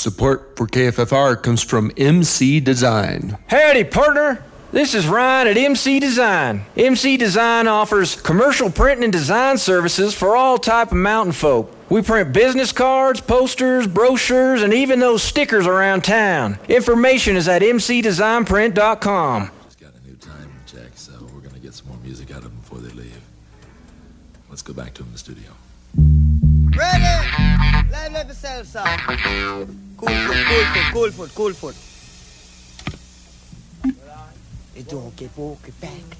Support for KFFR comes from MC Design. Howdy, partner. This is Ryan at MC Design. MC Design offers commercial printing and design services for all type of mountain folk. We print business cards, posters, brochures, and even those stickers around town. Information is at mcdesignprint.com. Just got a new time check, so we're going to get some more music out of them before they leave. Let's go back to them in the studio. Ready? Let yourself, sir. Cool foot. It don't get back.